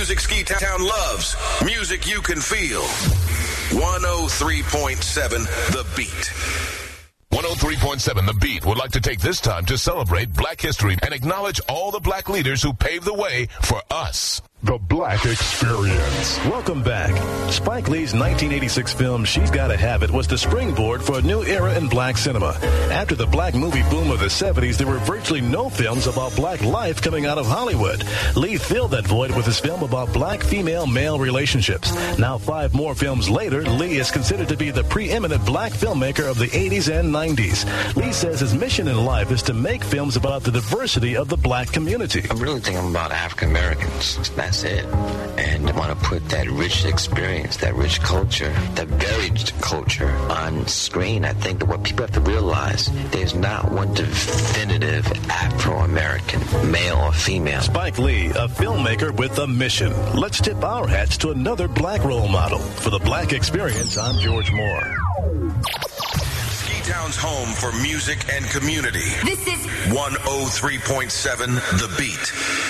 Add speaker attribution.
Speaker 1: Music Ski-Town loves. Music you can feel. 103.7 The Beat.
Speaker 2: 103.7 The Beat would like to take this time to celebrate Black history and acknowledge all the Black leaders who paved the way for us.
Speaker 3: The Black Experience.
Speaker 4: Welcome back. Spike Lee's 1986 film She's Gotta Have It was the springboard for a new era in black cinema. After the black movie boom of the 70s, there were virtually no films about black life coming out of Hollywood. Lee filled that void with his film about black female-male relationships. Now, 5 more films later, Lee is considered to be the preeminent black filmmaker of the 80s and 90s. Lee says his mission in life is to make films about the diversity of the black community.
Speaker 5: I'm really thinking about African Americans. That's it. And I want to put that rich experience, that rich culture, that varied culture on screen. I think that what people have to realize, there's not one definitive Afro-American, male or female.
Speaker 4: Spike Lee, a filmmaker with a mission. Let's tip our hats to another black role model. For the Black Experience, I'm George Moore.
Speaker 1: Ski-Town's home for music and community.
Speaker 6: This is
Speaker 1: 103.7 The Beat.